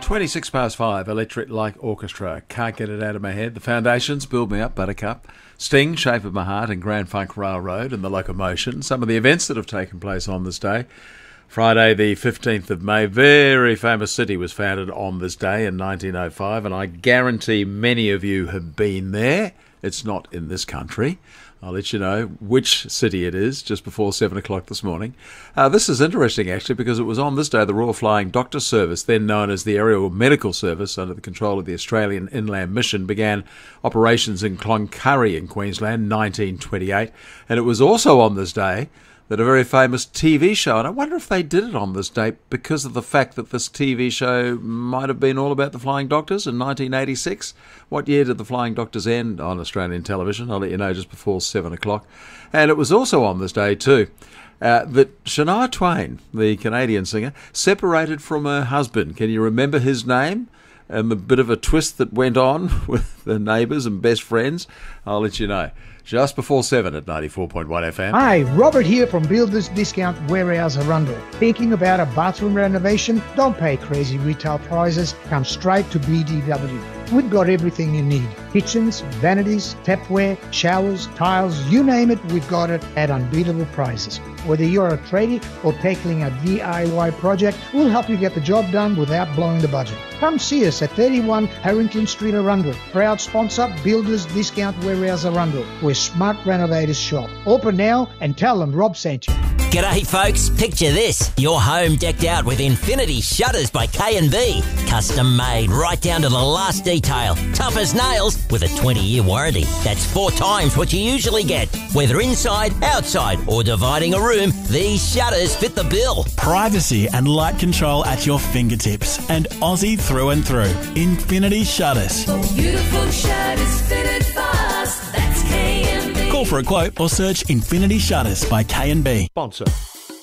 26 past 5, Electric Light Orchestra. Can't get it out of my head. The Foundations, Build Me Up, Buttercup. Sting, Shape of My Heart, and Grand Funk Railroad, and The Locomotion. Some of the events that have taken place on this day. Friday the 15th of May, very famous city was founded on this day in 1905, and I guarantee many of you have been there. It's not in this country. I'll let you know which city it is just before 7 o'clock this morning. This is interesting, actually, because it was on this day the Royal Flying Doctor Service, then known as the Aerial Medical Service, under the control of the Australian Inland Mission, began operations in Cloncurry in Queensland, 1928. And it was also on this day that a very famous TV show, and I wonder if they did it on this date because of the fact that this TV show might have been all about the Flying Doctors in 1986. What year did the Flying Doctors end on Australian television? I'll let you know just before 7 o'clock. And it was also on this day too that Shania Twain, the Canadian singer, separated from her husband. Can you remember his name? And the bit of a twist that went on with the neighbours and best friends? I'll let you know just before 7 at 94.1 FM. Hi, Robert here from Builders Discount Warehouse Arundel. Thinking about a bathroom renovation? Don't pay crazy retail prices. Come straight to BDW. We've got everything you need. Kitchens, vanities, tapware, showers, tiles, you name it, we've got it at unbeatable prices. Whether you're a tradie or tackling a DIY project, we'll help you get the job done without blowing the budget. Come see us at 31 Harrington Street, Arundel. Proud sponsor, Builders Discount Warehouse Arundel, where smart renovators shop. Open now and tell them Rob sent you. G'day folks, picture this. Your home decked out with Infinity Shutters by K&B. Custom made right down to the last detail. Tough as nails with a 20-year warranty. That's 4 times what you usually get. Whether inside, outside or dividing a room, these shutters fit the bill. Privacy and light control at your fingertips, and Aussie through and through. Infinity Shutters. Beautiful shutters fitted fast. That's K&B. Call for a quote or search Infinity Shutters by K&B. Sponsor.